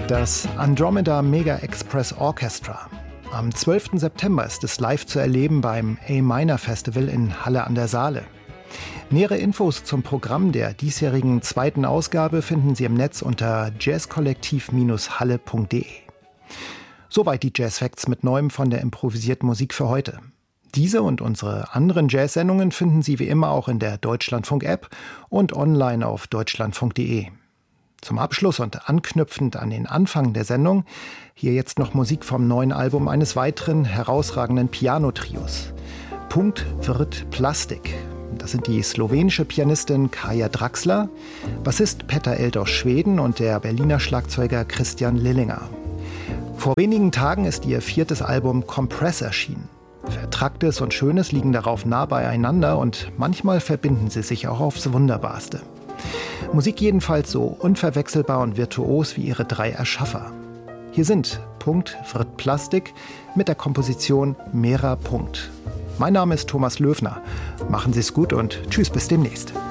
Das Andromeda Mega Express Orchestra. Am 12. September ist es live zu erleben beim A-Minor Festival in Halle an der Saale. Nähere Infos zum Programm der diesjährigen zweiten Ausgabe finden Sie im Netz unter jazzkollektiv-halle.de. Soweit die Jazz Facts mit Neuem von der improvisierten Musik für heute. Diese und unsere anderen Jazz-Sendungen finden Sie wie immer auch in der Deutschlandfunk-App und online auf deutschlandfunk.de. Zum Abschluss und anknüpfend an den Anfang der Sendung hier jetzt noch Musik vom neuen Album eines weiteren herausragenden Pianotrios. Punkt wird Plastik. Das sind die slowenische Pianistin Kaja Draxler, Bassist Petter Eld aus Schweden und der Berliner Schlagzeuger Christian Lillinger. Vor wenigen Tagen ist ihr 4. Album Compress erschienen. Vertracktes und Schönes liegen darauf nah beieinander und manchmal verbinden sie sich auch aufs Wunderbarste. Musik jedenfalls so unverwechselbar und virtuos wie ihre 3 Erschaffer. Hier sind Punkt wird Plastik mit der Komposition Mera Punkt. Mein Name ist Thomas Löfner. Machen Sie es gut und tschüss bis demnächst.